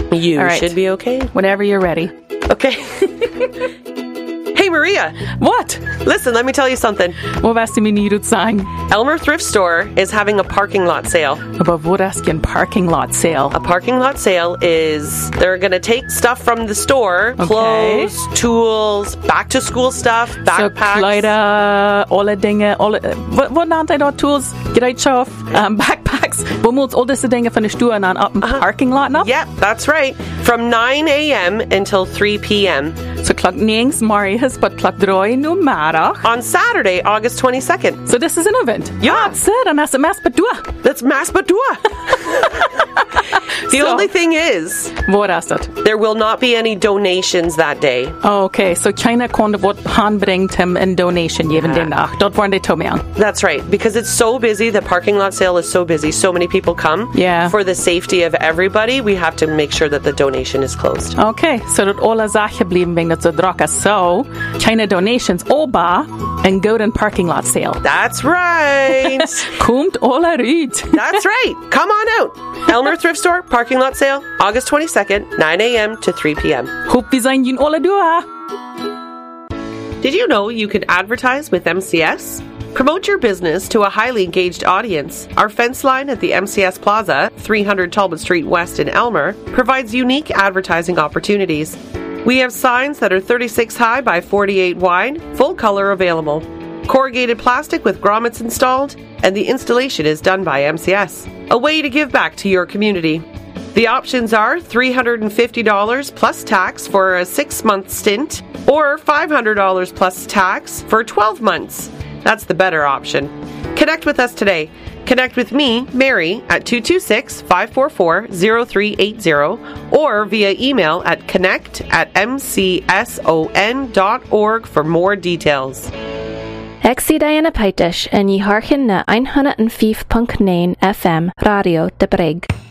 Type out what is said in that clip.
You All right. should be okay. Whenever you're ready. Okay. Hey, Maria. What? Listen, let me tell you something. Vad var det min ut sang? Elmer Thrift Store is having a parking lot sale. About vad är en parking lot sale? A parking lot sale is they're going to take stuff from the store, Okay. clothes, tools, back to school stuff, Så backpacks. kläder, alla dinge, vad namnet är då? Tools, gereedschap, backpacks. Vad måste alla dessa dinge från sturen an upp en parking lot nå? Yep, that's right. From 9 a.m. until 3 p.m. Så klockan 9 Marius, but klockan 3 nu middag. on Saturday, August 22nd. So this is an event. Yeah. That's it, and that's a mass badua. That's Mass Badua. The So- only thing is, Vad är det? there will not be any donations that day. Okay, so China kunde vårt handbringt hem en donation given den dag. Dort var det tommen. That's right, because it's so busy. The parking lot sale is so busy. So many people come. Yeah. For the safety of everybody, we have to make sure that the donation is closed. Okay, so dat alla Sachen blieben wegen dat zu draka. So, China donations oba and go to parking lot sale. That's right. Kommt alla ut. That's right. Come on out. Elmer Thrift Store, parking lot sale, August 22nd, 9 a.m. to 3 p.m. Hope vi sein jun alla dua. Did you know you can advertise with MCS? Promote your business to a highly engaged audience. Our fence line at the MCS Plaza, 300 Talbot Street West in Elmer, provides unique advertising opportunities. We have signs that are 36 high by 48 wide, full color available. Corrugated plastic with grommets installed, and the installation is done by MCS. A way to give back to your community. The options are $350 plus tax for a 6-month stint, or $500 plus tax for 12 months. That's the better option. Connect with us today. Connect with me, Mary, at 226-544-0380 or via email at connect@mcson.org for more details. Ag si Diana Peitish en je harchen na 105.9 FM Radio de Brig.